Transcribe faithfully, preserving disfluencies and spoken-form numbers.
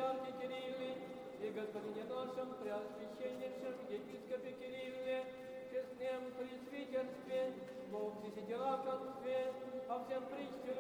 патриархе Кирилле и господине нашем преосвященнейшем епископе Кирилле,